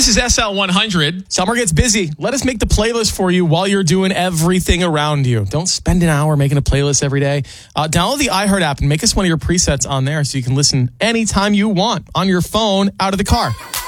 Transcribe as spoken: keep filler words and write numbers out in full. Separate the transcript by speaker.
Speaker 1: This is S L one hundred.
Speaker 2: Summer gets busy. Let us make the playlist for you while you're doing everything around you. Don't spend an hour making a playlist every day. Uh, download the iHeart app and make us one of your presets on there so you can listen anytime you want on your phone out of the car.